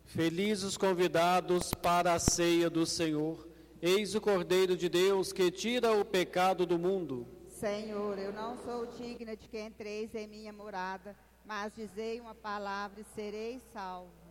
Felizes os convidados para a ceia do Senhor. Eis o Cordeiro de Deus que tira o pecado do mundo. Senhor, eu não sou digna de que entreis em minha morada, mas dizei uma palavra e serei salvo.